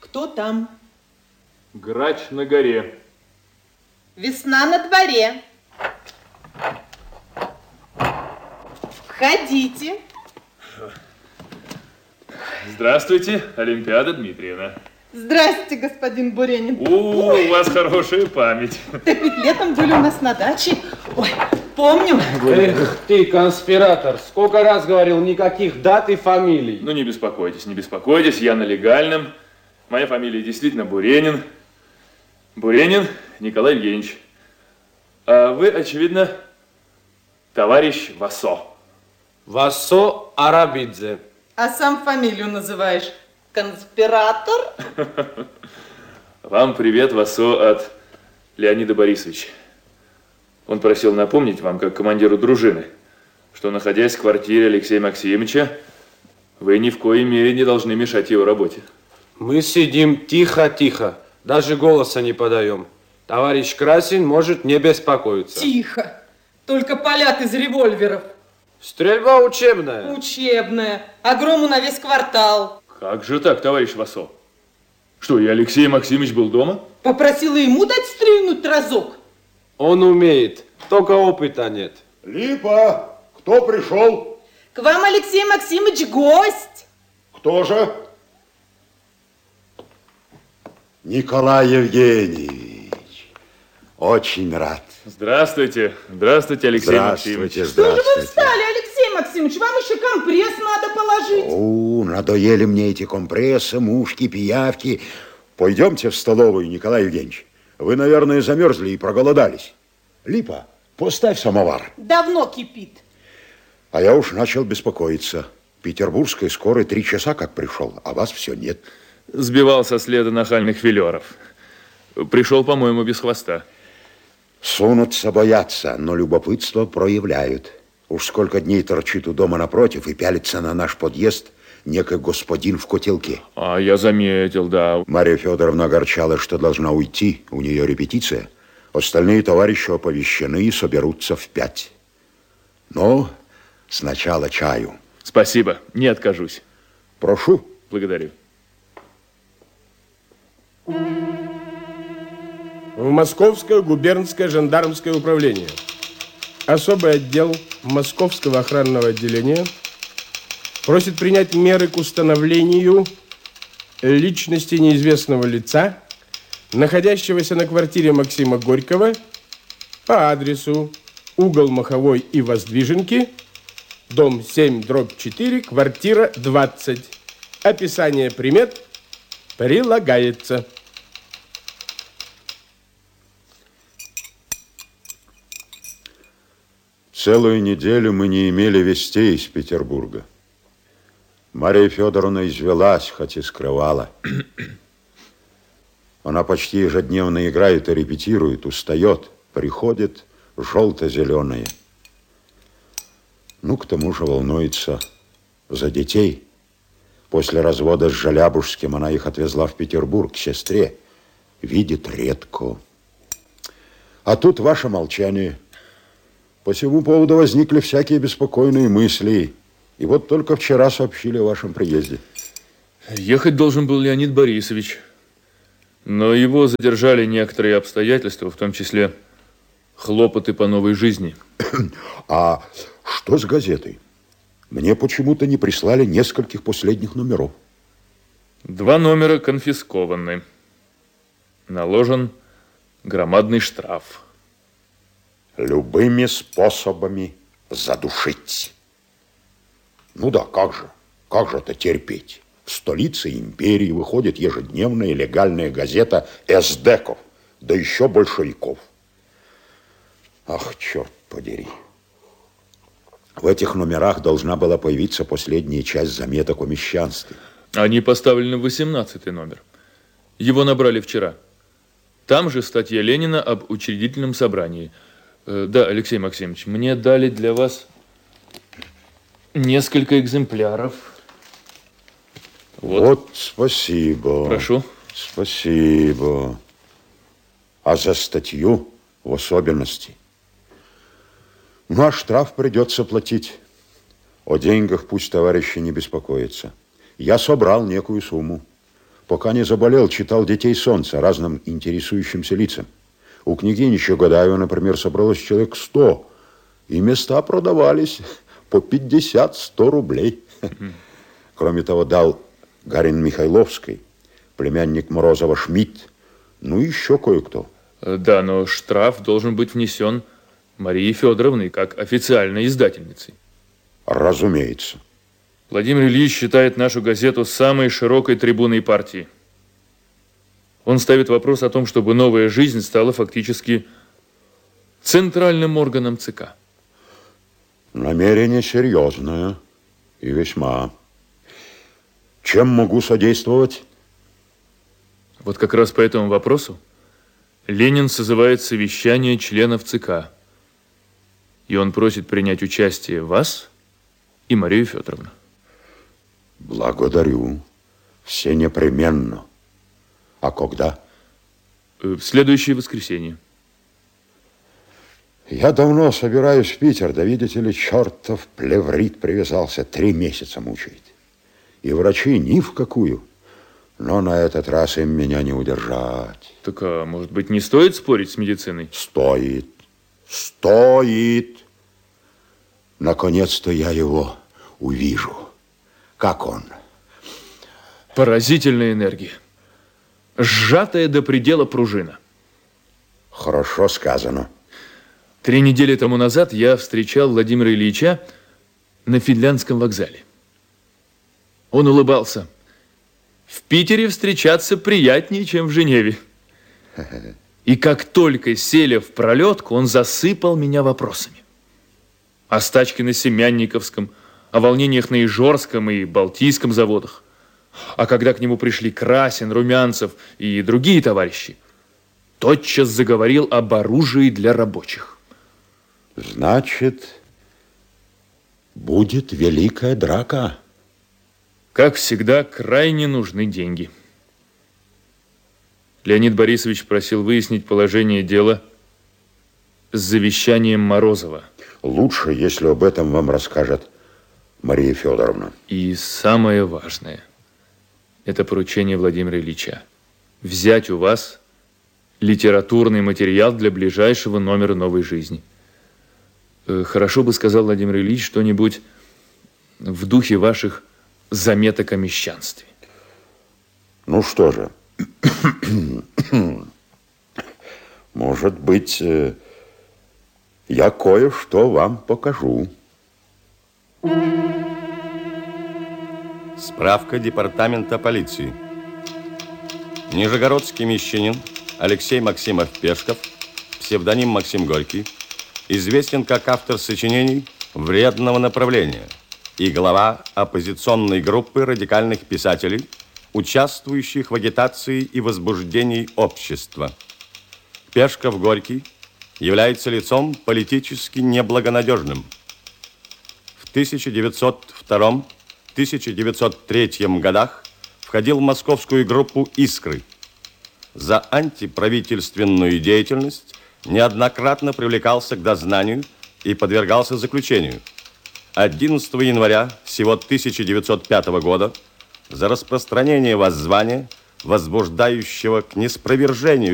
Кто там? Грач на горе. Весна на дворе. Входите. Здравствуйте, Олимпиада Дмитриевна. Здравствуйте, господин Буренин. У вас хорошая память. Так ведь летом были у нас на даче. Ой, помню. Эх, ты конспиратор. Сколько раз говорил, никаких дат и фамилий. Ну, не беспокойтесь, я на легальном. Моя фамилия действительно Буренин. Буренин Николай Евгеньевич. А вы, очевидно, товарищ Васо. Васо Арабидзе. А сам фамилию называешь конспиратор? Вам привет, Васо, от Леонида Борисовича. Он просил напомнить вам, как командиру дружины, что, находясь в квартире Алексея Максимовича, вы ни в коей мере не должны мешать его работе. Мы сидим тихо-тихо, даже голоса не подаем. Товарищ Красин может не беспокоиться. Тихо. Только палят из револьверов. Стрельба учебная. Учебная. А грому на весь квартал. Как же так, товарищ Васо? Что, и Алексей Максимович был дома? Попросила ему дать стрельнуть разок. Он умеет, только опыта нет. Липа, кто пришел? К вам, Алексей Максимович, гость. Кто же? Николай Евгеньевич, очень рад. Здравствуйте, Алексей Максимович. Что же вы встали, Алексей Максимович? Вам еще компресс надо положить. Надоели мне эти компрессы, мушки, пиявки. Пойдемте в столовую, Николай Евгеньевич. Вы, наверное, замерзли и проголодались. Липа, поставь самовар. Давно кипит. А я уж начал беспокоиться. Петербургской скорой 3 часа как пришел, а вас все нет. Сбивал со следа нахальных филеров. Пришел, по-моему, без хвоста. Сунутся, боятся, но любопытство проявляют. Уж сколько дней торчит у дома напротив и пялится на наш подъезд некий господин в котелке. А я заметил, да. Марья Федоровна огорчалась, что должна уйти, у нее репетиция. Остальные товарищи оповещены и соберутся в 5. Но сначала чаю. Спасибо, не откажусь. Прошу. Благодарю. В Московское губернское жандармское управление. Особый отдел Московского охранного отделения просит принять меры к установлению личности неизвестного лица, находящегося на квартире Максима Горького по адресу угол Маховой и Воздвиженки, дом 7/4, квартира 20. Описание примет прилагается. Целую неделю мы не имели вестей из Петербурга. Марья Федоровна извелась, хоть и скрывала. Она почти ежедневно играет и репетирует, устает, приходит желто-зеленая. К тому же волнуется за детей. После развода с Желябужским она их отвезла в Петербург к сестре. Видит редко. А тут ваше молчание. По всему поводу возникли всякие беспокойные мысли. И вот только вчера сообщили о вашем приезде. Ехать должен был Леонид Борисович. Но его задержали некоторые обстоятельства, в том числе хлопоты по новой жизни. А что с газетой? Мне почему-то не прислали нескольких последних номеров. 2 номера конфискованы. Наложен громадный штраф. Любыми способами задушить. Да, как же это терпеть? В столице империи выходит ежедневная легальная газета эсдеков, да еще большевиков. Ах, черт подери. В этих номерах должна была появиться последняя часть заметок о мещанстве. Они поставлены в 18-й номер. Его набрали вчера. Там же статья Ленина об учредительном собрании. Да, Алексей Максимович, мне дали для вас несколько экземпляров. Вот спасибо. Прошу. Спасибо. А за статью в особенности? А штраф придется платить. О деньгах пусть товарищи не беспокоятся. Я собрал некую сумму. Пока не заболел, читал «Детей солнца» разным интересующимся лицам. У княгини Чагадаева, например, собралось человек 100, и места продавались по 50-100 рублей. Кроме того, дал Гарин Михайловской, племянник Морозова Шмидт, ну еще кое-кто. Да, но штраф должен быть внесен Марией Федоровной как официальной издательницей. Разумеется. Владимир Ильич считает нашу газету самой широкой трибуной партии. Он ставит вопрос о том, чтобы «Новая жизнь» стала фактически центральным органом ЦК. Намерение серьезное и весьма. Чем могу содействовать? Вот как раз по этому вопросу Ленин созывает совещание членов ЦК. И он просит принять участие вас и Марию Федоровну. Благодарю. Все непременно. А когда? В следующее воскресенье. Я давно собираюсь в Питер, да видите ли, чертов плеврит привязался, 3 месяца мучает. И врачи ни в какую. Но на этот раз им меня не удержать. Так, а может быть, не стоит спорить с медициной? Стоит. Стоит. Наконец-то я его увижу. Как он? Поразительная энергия. Сжатая до предела пружина. Хорошо сказано. 3 недели тому назад я встречал Владимира Ильича на Финляндском вокзале. Он улыбался. В Питере встречаться приятнее, чем в Женеве. И как только сели в пролетку, он засыпал меня вопросами. О стачке на Семянниковском, о волнениях на Ижорском и Балтийском заводах. А когда к нему пришли Красин, Румянцев и другие товарищи, тотчас заговорил об оружии для рабочих. Значит, будет великая драка. Как всегда, крайне нужны деньги. Леонид Борисович просил выяснить положение дела с завещанием Морозова. Лучше, если об этом вам расскажет Мария Федоровна. И самое важное – это поручение Владимира Ильича. Взять у вас литературный материал для ближайшего номера «Новой жизни». Хорошо бы, сказал Владимир Ильич, что-нибудь в духе ваших заметок о мещанстве. Ну что же, может быть, я кое-что вам покажу. Справка департамента полиции. Нижегородский мещанин Алексей Максимов Пешков, псевдоним Максим Горький, известен как автор сочинений вредного направления и глава оппозиционной группы радикальных писателей, участвующих в агитации и возбуждении общества. Пешков Горький является лицом политически неблагонадежным. В 1902-1903 годах входил в московскую группу «Искры». За антиправительственную деятельность неоднократно привлекался к дознанию и подвергался заключению. 11 января сего 1905 года за распространение воззвания, возбуждающего к неспровержению